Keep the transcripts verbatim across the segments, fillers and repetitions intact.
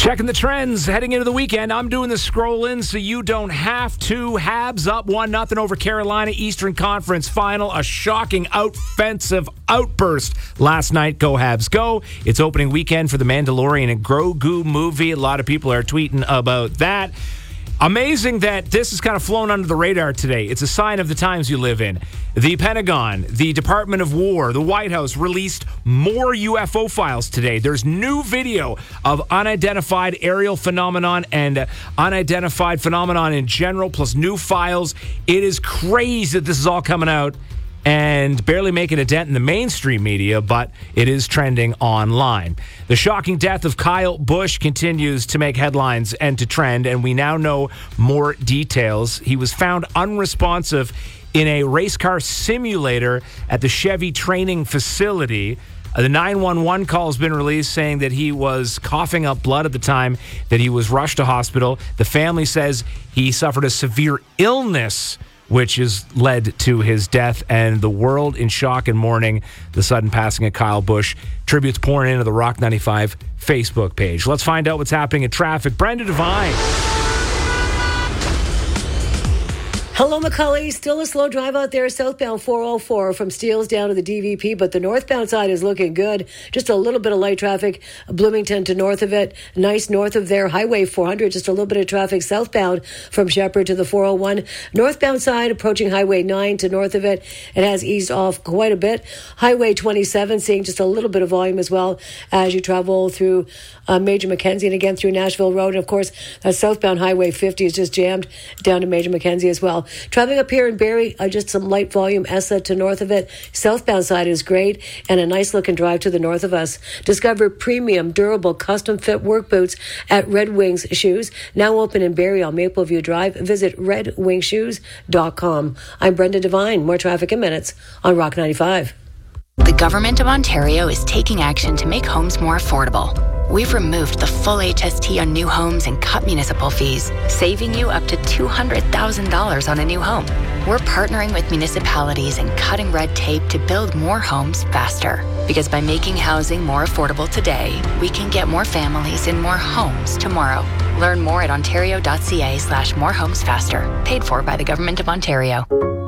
Checking the trends heading into the weekend. I'm doing the scroll in so you don't have to. Habs up one nothing over Carolina. Eastern Conference final. A shocking offensive outburst last night. Go Habs, go. It's opening weekend for the Mandalorian and Grogu movie. A lot of people are tweeting about that. Amazing that this has kind of flown under the radar today. It's a sign of the times you live in. The Pentagon, the Department of War, the White House released more U F O files today. There's new video of unidentified aerial phenomenon and uh, unidentified phenomenon in general, plus new files. It is crazy that this is all coming out and barely making a dent in the mainstream media, but it is trending online. The shocking death of Kyle Busch continues to make headlines and to trend, and we now know more details. He was found unresponsive in a race car simulator at the Chevy training facility. Uh, the nine one one call has been released saying that he was coughing up blood at the time that he was rushed to hospital. The family says he suffered a severe illness, which has led to his death, and the world in shock and mourning the sudden passing of Kyle Busch. Tributes pouring into the Rock ninety-five Facebook page. Let's find out what's happening in traffic. Brenda Devine. Hello, McCully. Still a slow drive out there, southbound four oh four from Steeles down to the D V P, but the northbound side is looking good. Just a little bit of light traffic, Bloomington to north of it. Nice north of there, Highway four hundred, just a little bit of traffic southbound from Shepherd to the four oh one. Northbound side approaching Highway nine to north of it. It has eased off quite a bit. Highway twenty-seven seeing just a little bit of volume as well as you travel through uh, Major Mackenzie and again through Nashville Road. And of course, uh, southbound Highway fifty is just jammed down to Major Mackenzie as well. Traveling up here in Barrie, uh, just some light volume, Essa to north of it. Southbound side is great, and a nice looking drive to the north of us. Discover premium, durable, custom fit work boots at Red Wings Shoes. Now open in Barrie on Mapleview Drive. Visit red wing shoes dot com. I'm Brenda Devine. More traffic in minutes on Rock ninety-five. The Government of Ontario is taking action to make homes more affordable. We've removed the full H S T on new homes and cut municipal fees, saving you up to two hundred thousand dollars on a new home. We're partnering with municipalities and cutting red tape to build more homes faster. Because by making housing more affordable today, we can get more families in more homes tomorrow. Learn more at ontario.ca slash more homes faster. Paid for by the Government of Ontario.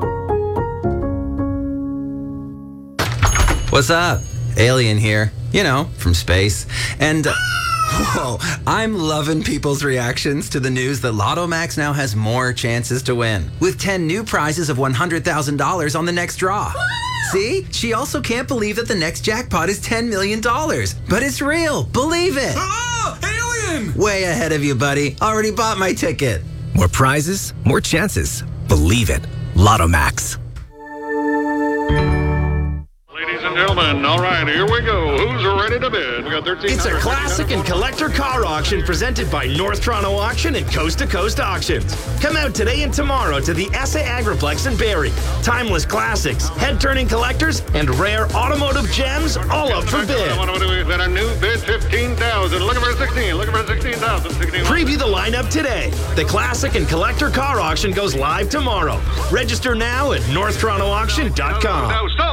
What's up? Alien here. You know, from space. And, uh, whoa, I'm loving people's reactions to the news that Lotto Max now has more chances to win, with ten new prizes of one hundred thousand dollars on the next draw. See? She also can't believe that the next jackpot is ten million dollars. But it's real. Believe it. Oh, alien! Way ahead of you, buddy. Already bought my ticket. More prizes, more chances. Believe it. Lotto Max. Gentlemen, all right, here we go. Who's ready to bid? We got thirteen. It's a classic and collector car auction presented by North Toronto Auction and Coast to Coast Auctions. Come out today and tomorrow to the S A Agriplex in Barrie. Timeless classics, head-turning collectors, and rare automotive gems all up for bid. We've got a new bid, fifteen thousand. Looking for sixteen. Looking for sixteen thousand. Preview the lineup today. The classic and collector car auction goes live tomorrow. Register now at north toronto auction dot com.